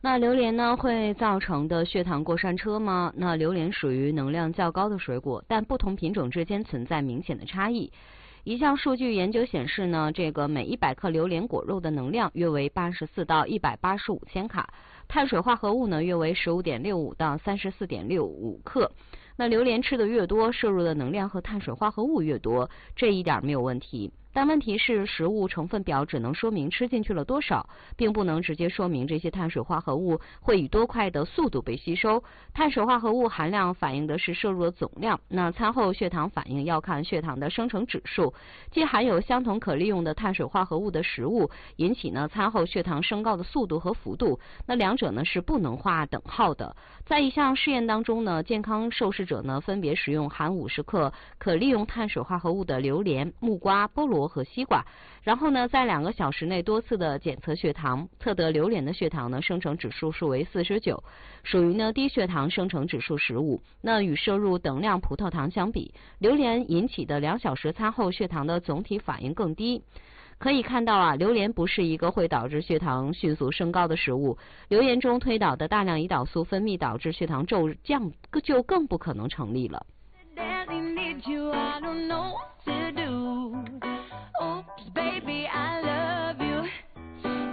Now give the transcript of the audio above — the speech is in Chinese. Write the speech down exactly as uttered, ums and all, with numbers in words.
那榴莲呢会造成的血糖过山车吗？那榴莲属于能量较高的水果，但不同品种之间存在明显的差异。一项数据研究显示呢，这个每一百克榴莲果肉的能量约为八十四到一百八十五千卡，碳水化合物呢约为十五点六五到三十四点六五克。那榴莲吃的越多，摄入的能量和碳水化合物越多，这一点没有问题。但问题是，食物成分表只能说明吃进去了多少，并不能直接说明这些碳水化合物会以多快的速度被吸收。碳水化合物含量反映的是摄入的总量，那餐后血糖反应要看血糖的生成指数。既含有相同可利用的碳水化合物的食物，引起呢餐后血糖升高的速度和幅度，那两者呢是不能画等号的。在一项试验当中呢，健康受试者呢分别食用含五十克可利用碳水化合物的榴莲、木瓜、菠萝和西瓜，然后呢，在两个小时内多次的检测血糖，测得榴莲的血糖呢生成指数数为四十九，属于呢低血糖生成指数十五。那与摄入等量葡萄糖相比，榴莲引起的两小时餐后血糖的总体反应更低。可以看到啊，榴莲不是一个会导致血糖迅速升高的食物，榴莲中推导的大量胰岛素分泌导致血糖骤降就更不可能成立了。